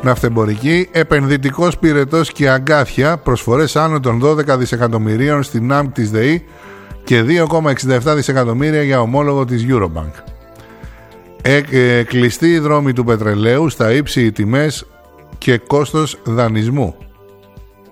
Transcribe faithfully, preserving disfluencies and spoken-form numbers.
ναυτεμπορική, επενδυτικός πυρετός και αγκάθια, προσφορές άνω των δώδεκα δισεκατομμυρίων στην ΝΑΜ της ΔΕΗ και δύο κόμμα εξήντα επτά δισεκατομμύρια για ομόλογο της Eurobank. Ε, ε, κλειστή η δρόμη του πετρελαίου, στα ύψη οι τιμές και κόστος δανεισμού.